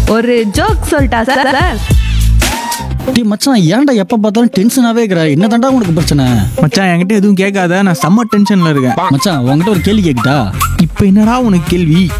ஒரு ஜோக் சொல்லிட்டா சார்? டேய் மச்சான், ஏன்டா எப்ப பார்த்தாலும் டென்ஷனாவே இருக்கிற? என்னதான்டா உனக்கு பிரச்சனை? மச்சான் என்கிட்ட எதுவும் கேட்காத, நான் செம்ம டென்ஷன்ல இருக்கேன். மச்சான் உன்கிட்ட ஒரு கேள்வி கேக்குதா? இப்போ என்னடா உனக்கு கேள்வி?